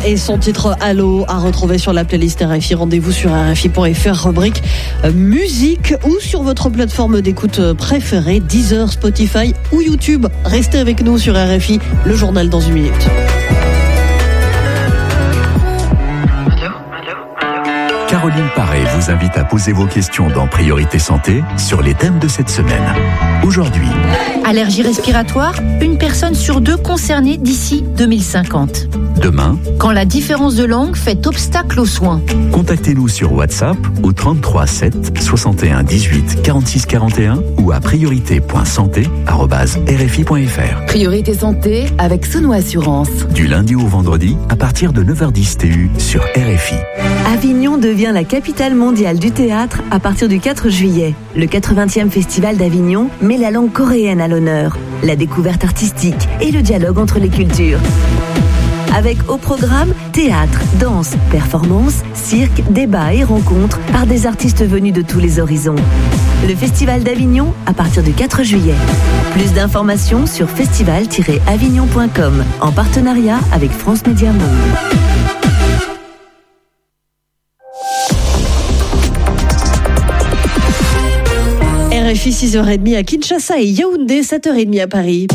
et son titre Allo à retrouver sur la playlist RFI. Rendez-vous sur RFI.fr, rubrique musique ou sur votre plateforme d'écoute préférée, Deezer, Spotify ou YouTube. Restez avec nous sur RFI, le journal dans une minute. Caroline Paré vous invite à poser vos questions dans Priorité Santé sur les thèmes de cette semaine. Aujourd'hui, allergie respiratoire, une personne sur deux concernée d'ici 2050. Demain, Quand la différence de langue fait obstacle aux soins. contactez-nous sur WhatsApp au 33 7 61 18 46 41 ou à priorité.santé@rfi.fr. Priorité Santé avec Sono Assurance. Du lundi au vendredi à partir de 9h10 TU sur RFI. Avignon devient la capitale mondiale du théâtre à partir du 4 juillet. Le 80e Festival d'Avignon met la langue coréenne à l'honneur, la découverte artistique et le dialogue entre les cultures. Avec au programme théâtre, danse, performance, cirque, débat et rencontres par des artistes venus de tous les horizons. Le Festival d'Avignon à partir du 4 juillet. Plus d'informations sur festival-avignon.com en partenariat avec France Média Monde. RFI 6h30 à Kinshasa et Yaoundé, 7h30 à Paris.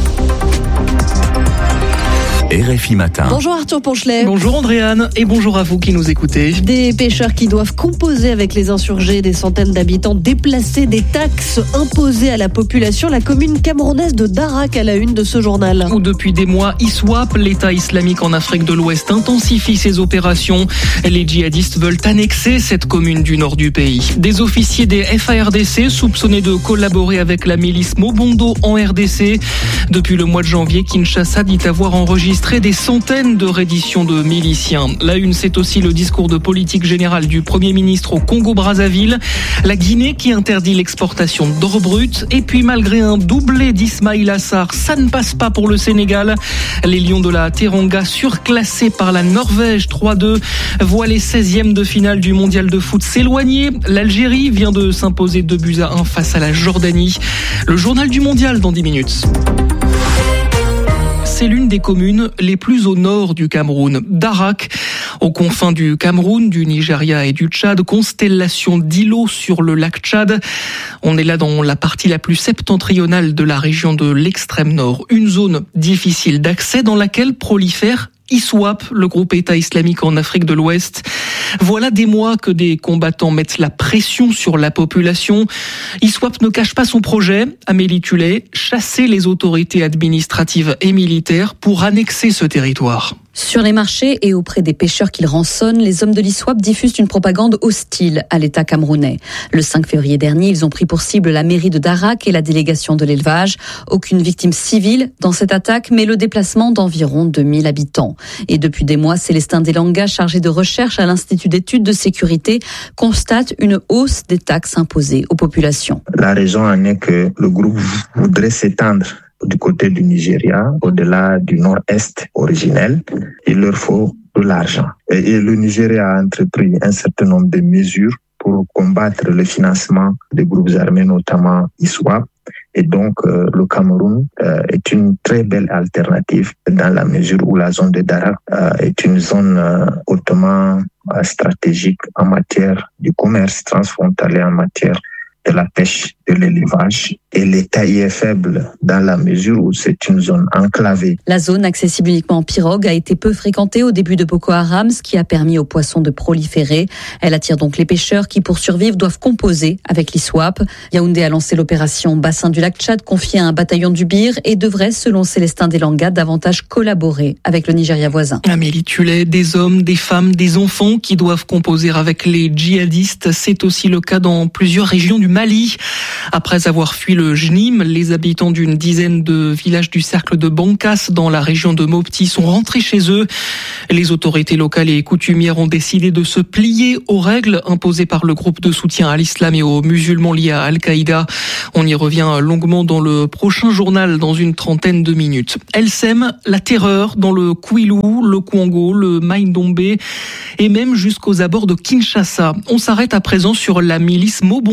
RFI Matin. Bonjour Arthur Ponchelet. Bonjour Andréane et bonjour à vous qui nous écoutez. Des pêcheurs qui doivent composer avec les insurgés, des centaines d'habitants déplacés, des taxes imposées à la population. La commune camerounaise de Darak à la une de ce journal. Où depuis des mois, ISWAP, l'État islamique en Afrique de l'Ouest, intensifie ses opérations. Les djihadistes veulent annexer cette commune du nord du pays. Des officiers des FARDC soupçonnés de collaborer avec la milice Mobondo en RDC. Depuis le mois de janvier, Kinshasa dit avoir enregistré des centaines de redditions de miliciens. La une, c'est aussi le discours de politique générale du Premier ministre au Congo-Brazzaville. La Guinée qui interdit l'exportation d'or brut. Et puis malgré un doublé d'Ismaïla Assar, ça ne passe pas pour le Sénégal. Les Lions de la Teranga, surclassés par la Norvège 3-2, voient les 16e de finale du mondial de foot s'éloigner. L'Algérie vient de s'imposer 2-1 face à la Jordanie. Le journal du mondial dans 10 minutes. C'est l'une des communes les plus au nord du Cameroun. Darak, aux confins du Cameroun, du Nigeria et du Tchad, constellation d'îlots sur le lac Tchad. On est là dans la partie la plus septentrionale de la région de l'extrême nord. Une zone difficile d'accès dans laquelle prolifère ISWAP, le groupe État islamique en Afrique de l'Ouest. Voilà des mois que des combattants mettent la pression sur la population. ISWAP ne cache pas son projet, Amélie Tullet, chasser les autorités administratives et militaires pour annexer ce territoire. Sur les marchés et auprès des pêcheurs qu'ils rançonnent, les hommes de l'ISWAP diffusent une propagande hostile à l'État camerounais. Le 5 février dernier, ils ont pris pour cible la mairie de Darak et la délégation de l'élevage. Aucune victime civile dans cette attaque, mais le déplacement d'environ 2000 habitants. Et depuis des mois, Célestin Delanga, chargé de recherche à l'Institut d'études de sécurité, constate une hausse des taxes imposées aux populations. La raison en est que le groupe voudrait s'étendre du côté du Nigeria, au-delà du nord-est originel. Il leur faut de l'argent. Et le Nigeria a entrepris un certain nombre de mesures pour combattre le financement des groupes armés, notamment ISWAP. Et donc, le Cameroun est une très belle alternative dans la mesure où la zone de Darak est une zone hautement stratégique en matière du commerce transfrontalier, en matière de la pêche, de l'élevage. Et l'État y est faible dans la mesure où c'est une zone enclavée. La zone accessible uniquement en pirogue a été peu fréquentée au début de Boko Haram, ce qui a permis aux poissons de proliférer. Elle attire donc les pêcheurs qui, pour survivre, doivent composer avec l'ISWAP. Yaoundé a lancé l'opération Bassin du lac Tchad, confiée à un bataillon du Bir, et devrait, selon Célestin Delanga, davantage collaborer avec le Nigeria voisin. Amélie Tullet, des hommes, des femmes, des enfants qui doivent composer avec les djihadistes. C'est aussi le cas dans plusieurs régions du Mali. Après avoir fui le JNIM, les habitants d'une dizaine de villages du cercle de Bankas dans la région de Mopti sont rentrés chez eux. Les autorités locales et coutumières ont décidé de se plier aux règles imposées par le groupe de soutien à l'islam et aux musulmans liés à Al-Qaïda. On y revient longuement dans le prochain journal dans une trentaine de minutes. Elle sème la terreur dans le Kwilu, le Kwango, le Mai-Ndombe et même jusqu'aux abords de Kinshasa. On s'arrête à présent sur la milice Mobondo.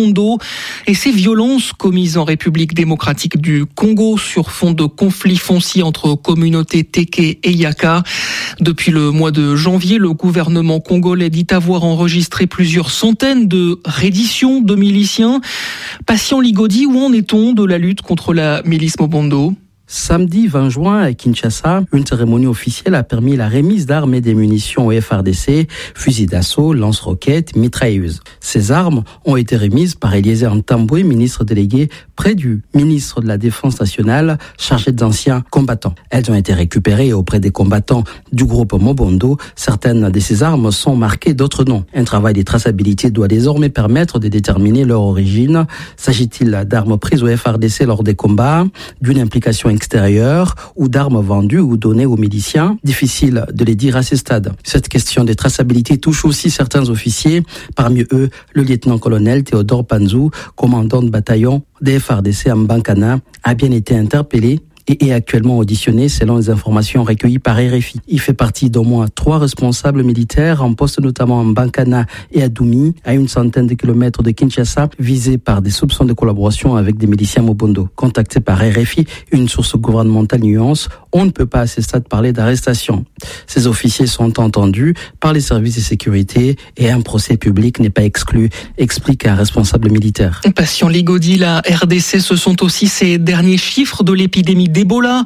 et ces violences commises en République démocratique du Congo sur fond de conflits fonciers entre communautés Téké et Yaka. Depuis le mois de janvier, le gouvernement congolais dit avoir enregistré plusieurs centaines de redditions de miliciens. Patient Ligodi, où en est-on de la lutte contre la milice Mobondo ? Samedi 20 juin à Kinshasa, une cérémonie officielle a permis la remise d'armes et des munitions au FARDC, fusils d'assaut, lance-roquettes, mitrailleuses. Ces armes ont été remises par Eliezer Ntambwe, ministre délégué près du ministre de la Défense nationale chargé d'anciens combattants. Elles ont été récupérées auprès des combattants du groupe Mobondo. Certaines de ces armes sont marquées d'autres noms. Un travail de traçabilité doit désormais permettre de déterminer leur origine. S'agit-il d'armes prises au FARDC lors des combats, d'une implication extérieure ou d'armes vendues ou données aux miliciens? Difficile de les dire à ce stade. Cette question de traçabilité touche aussi certains officiers, parmi eux le lieutenant-colonel Théodore Panzou, commandant de bataillon des FARDC à Mbankana, a bien été interpellé et est actuellement auditionné selon les informations recueillies par RFI. Il fait partie d'au moins 3 responsables militaires en poste notamment à Mbankana et à Doumi, à une centaine de kilomètres de Kinshasa, visés par des soupçons de collaboration avec des miliciens Mobondo. Contacté par RFI, une source gouvernementale nuance, on ne peut pas à ce stade parler d'arrestation. Ces officiers sont entendus par les services de sécurité et un procès public n'est pas exclu, explique un responsable militaire. Patient Ligodi, la RDC, ce sont aussi ces derniers chiffres de l'épidémie d'Ebola.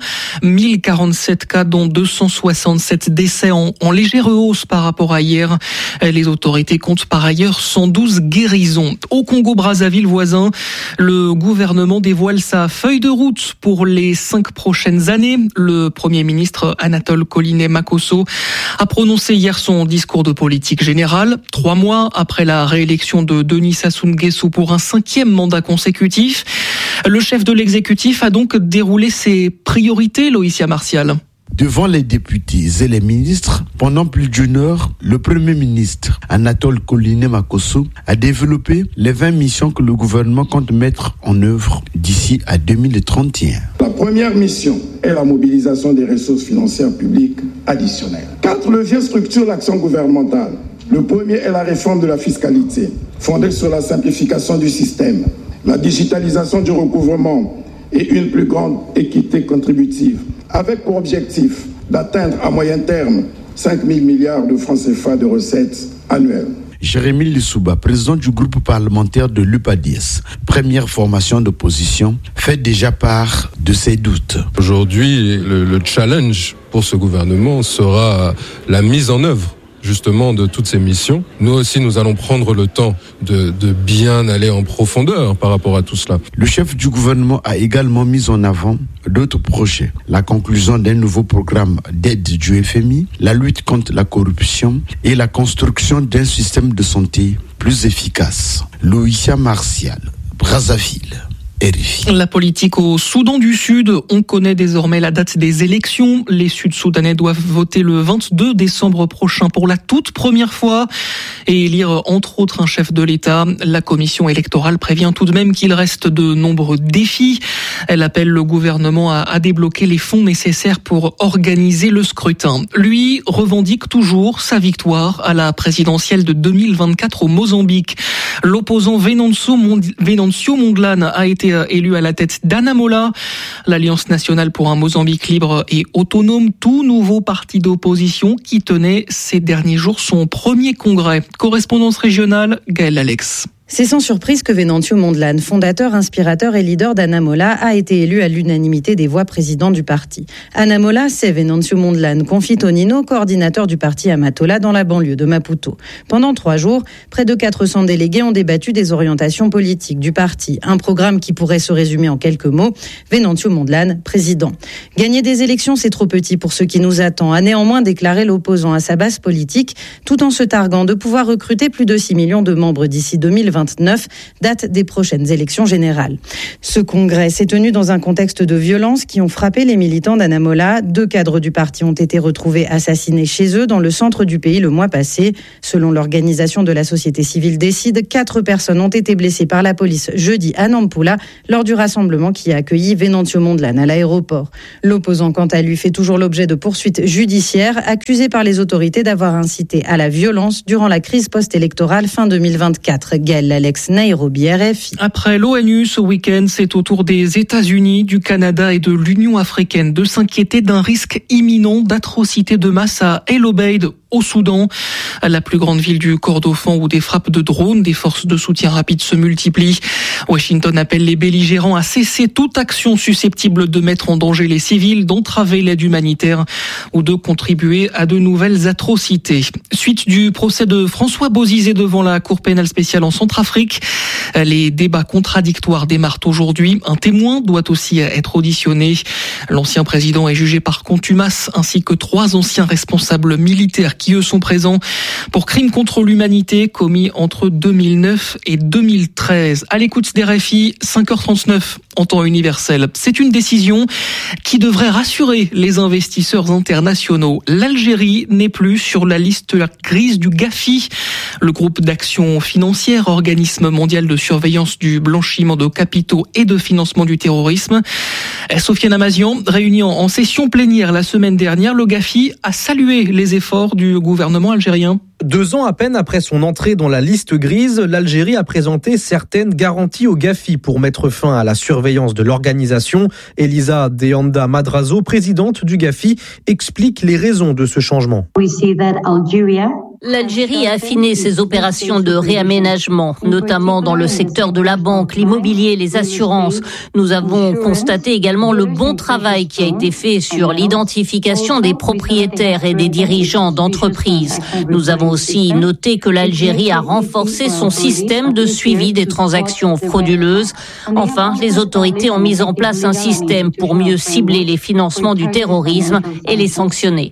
1047 cas, dont 267 décès en légère hausse par rapport à hier. Les autorités comptent par ailleurs 112 guérisons. Au Congo-Brazzaville voisin, le gouvernement dévoile sa feuille de route pour les 5 prochaines années. Le Premier ministre Anatole Collinet Makosso a prononcé hier son discours de politique générale, 3 mois après la réélection de Denis Sassou Nguesso pour un 5e mandat consécutif. Le chef de l'exécutif a donc déroulé ses priorités, Loïcia Martial. Devant les députés et les ministres, pendant plus d'une heure, le Premier ministre Anatole Collinet Makosso a développé les 20 missions que le gouvernement compte mettre en œuvre d'ici à 2031. La première mission est la mobilisation des ressources financières publiques additionnelles. 4 leviers structurent l'action gouvernementale. Le premier est la réforme de la fiscalité, fondée sur la simplification du système, la digitalisation du recouvrement et une plus grande équité contributive, avec pour objectif d'atteindre à moyen terme 5 000 milliards de francs CFA de recettes annuelles. Jérémy Lissouba, président du groupe parlementaire de l'UPADIS, première formation d'opposition, fait déjà part de ses doutes. Aujourd'hui, le challenge pour ce gouvernement sera la mise en œuvre justement de toutes ces missions. Nous aussi, nous allons prendre le temps de bien aller en profondeur par rapport à tout cela. Le chef du gouvernement a également mis en avant d'autres projets. La conclusion d'un nouveau programme d'aide du FMI, la lutte contre la corruption et la construction d'un système de santé plus efficace. Loïcia Martial, Brazzaville. La politique au Soudan du Sud, on connaît désormais la date des élections. Les Sud-Soudanais doivent voter le 22 décembre prochain pour la toute première fois et élire entre autres un chef de l'État. La commission électorale prévient tout de même qu'il reste de nombreux défis. Elle appelle le gouvernement à débloquer les fonds nécessaires pour organiser le scrutin. Lui revendique toujours sa victoire à la présidentielle de 2024 au Mozambique. L'opposant Venancio Mondlane a été élu à la tête d'Anamola, l'Alliance nationale pour un Mozambique libre et autonome, tout nouveau parti d'opposition qui tenait ces derniers jours son premier congrès. Correspondance régionale, Gaël Alex. C'est sans surprise que Venancio Mondlane, fondateur, inspirateur et leader d'Anamola, a été élu à l'unanimité des voix président du parti. Anamola, c'est Venancio Mondlane, confie Tonino, coordinateur du parti à Matola dans la banlieue de Maputo. Pendant 3 jours, près de 400 délégués ont débattu des orientations politiques du parti. Un programme qui pourrait se résumer en quelques mots. Venancio Mondlane, président. Gagner des élections, c'est trop petit pour ce qui nous attend, a néanmoins déclaré l'opposant à sa base politique, tout en se targuant de pouvoir recruter plus de 6 millions de membres d'ici 2029, date des prochaines élections générales. Ce congrès s'est tenu dans un contexte de violence qui ont frappé les militants d'Anamola. 2 cadres du parti ont été retrouvés assassinés chez eux dans le centre du pays le mois passé. Selon l'organisation de la société civile Décide, 4 personnes ont été blessées par la police jeudi à Nampula lors du rassemblement qui a accueilli Venancio Mondlane à l'aéroport. L'opposant, quant à lui, fait toujours l'objet de poursuites judiciaires, accusé par les autorités d'avoir incité à la violence durant la crise post-électorale fin 2024. Gaël Abdel Alex, Nairobi, RFI. Après l'ONU ce week-end, c'est au tour des États-Unis, du Canada et de l'Union africaine de s'inquiéter d'un risque imminent d'atrocités de masse à El Obeid, au Soudan, la plus grande ville du Kordofan où des frappes de drones des forces de soutien rapide se multiplient. Washington appelle les belligérants à cesser toute action susceptible de mettre en danger les civils, d'entraver l'aide humanitaire ou de contribuer à de nouvelles atrocités. Suite du procès de François Bozizé devant la Cour pénale spéciale en Centrafrique. Les débats contradictoires démarrent aujourd'hui. Un témoin doit aussi être auditionné. L'ancien président est jugé par contumace ainsi que 3 anciens responsables militaires qui eux sont présents pour crimes contre l'humanité commis entre 2009 et 2013. À l'écoute des RFI, 5h39 en temps universel. C'est une décision qui devrait rassurer les investisseurs internationaux. L'Algérie n'est plus sur la liste grise du GAFI, le groupe d'action financière, organisme mondial de surveillance du blanchiment de capitaux et de financement du terrorisme. Sofiane Amazian, réunie en session plénière la semaine dernière, le GAFI a salué les efforts du gouvernement algérien. 2 ans à peine après son entrée dans la liste grise, l'Algérie a présenté certaines garanties au GAFI pour mettre fin à la surveillance de l'organisation. Elisa Deanda Madrazo, présidente du GAFI, explique les raisons de ce changement. L'Algérie a affiné ses opérations de réaménagement, notamment dans le secteur de la banque, l'immobilier, les assurances. Nous avons constaté également le bon travail qui a été fait sur l'identification des propriétaires et des dirigeants d'entreprises. Nous avons aussi noté que l'Algérie a renforcé son système de suivi des transactions frauduleuses. Enfin, les autorités ont mis en place un système pour mieux cibler les financements du terrorisme et les sanctionner.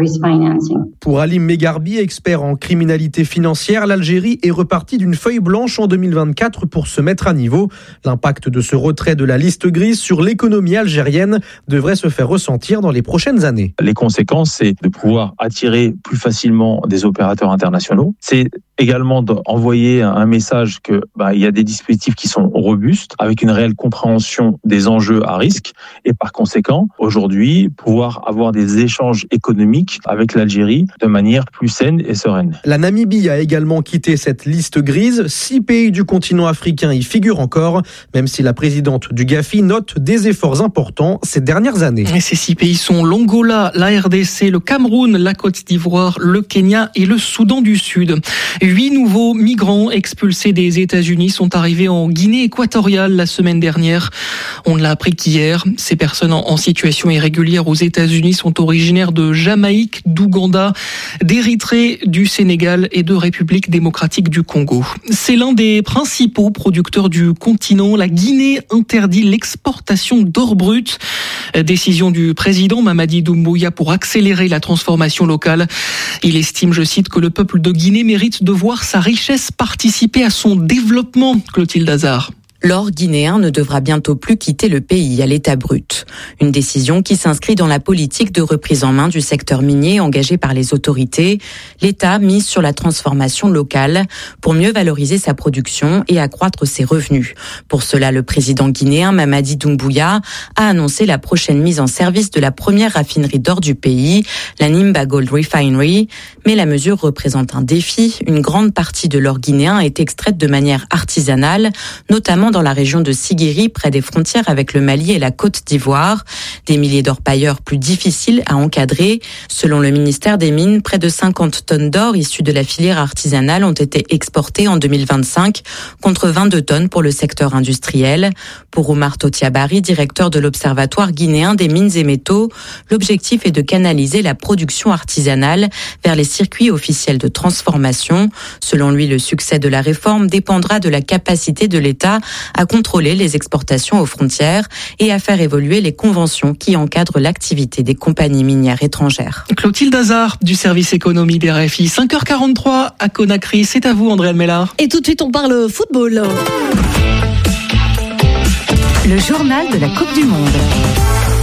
Pour Alim Megarbi, expert en criminalité financière, l'Algérie est repartie d'une feuille blanche en 2024 pour se mettre à niveau. L'impact de ce retrait de la liste grise sur l'économie algérienne devrait se faire ressentir dans les prochaines années. Les conséquences, c'est de pouvoir attirer plus facilement des opérateurs internationaux. C'est également d'envoyer un message que il y a des dispositifs qui sont robustes, avec une réelle compréhension des enjeux à risque, et par conséquent, aujourd'hui, pouvoir avoir des échanges économiques avec l'Algérie de manière plus saine et sereine. La Namibie a également quitté cette liste grise. 6 pays du continent africain y figurent encore, même si la présidente du GAFI note des efforts importants ces dernières années. Et ces 6 pays sont l'Angola, la RDC, le Cameroun, la Côte d'Ivoire, le Kenya et le Soudan du Sud. 8 nouveaux migrants expulsés des États-Unis sont arrivés en Guinée équatoriale la semaine dernière. On ne l'a appris qu'hier. Ces personnes en situation irrégulière aux États-Unis sont originaires de Jamaïque, d'Ouganda, d'Érythrée, du Sénégal et de République démocratique du Congo. C'est l'un des principaux producteurs du continent. La Guinée interdit l'exportation d'or brut. Décision du président Mamadi Doumbouya pour accélérer la transformation locale. Il estime, je cite, que le peuple de Guinée mérite de voir sa richesse participer à son développement. Clotilde Hazard. L'or guinéen ne devra bientôt plus quitter le pays à l'état brut. Une décision qui s'inscrit dans la politique de reprise en main du secteur minier engagée par les autorités. L'État mise sur la transformation locale pour mieux valoriser sa production et accroître ses revenus. Pour cela, le président guinéen Mamadi Doumbouya a annoncé la prochaine mise en service de la première raffinerie d'or du pays, la Nimba Gold Refinery. Mais la mesure représente un défi. Une grande partie de l'or guinéen est extraite de manière artisanale, notamment dans la région de Siguiri, près des frontières avec le Mali et la Côte d'Ivoire. Des milliers d'orpailleurs plus difficiles à encadrer. Selon le ministère des Mines, près de 50 tonnes d'or issues de la filière artisanale ont été exportées en 2025, contre 22 tonnes pour le secteur industriel. Pour Oumar Totiabari, directeur de l'Observatoire guinéen des mines et métaux, l'objectif est de canaliser la production artisanale vers les circuits officiels de transformation. Selon lui, le succès de la réforme dépendra de la capacité de l'État à contrôler les exportations aux frontières et à faire évoluer les conventions qui encadrent l'activité des compagnies minières étrangères. Clotilde Hazard du service économie des RFI. 5h43 à Conakry. C'est à vous, André Almela. Et tout de suite, on parle football. Le journal de la Coupe du Monde.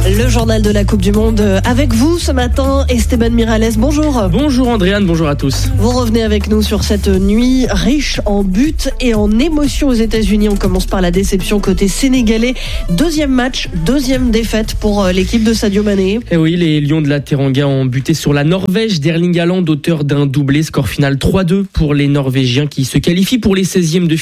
Le journal de la Coupe du Monde avec vous ce matin, Esteban Miralles, bonjour. Bonjour Andréane, bonjour à tous. Vous revenez avec nous sur cette nuit riche en buts et en émotions aux États-Unis. On commence par la déception côté sénégalais. Deuxième match, deuxième défaite pour l'équipe de Sadio Mané. Et oui, les Lions de la Teranga ont buté sur la Norvège d'Erling Haaland, auteur d'un doublé. Score final 3-2 pour les Norvégiens qui se qualifient pour les 16e de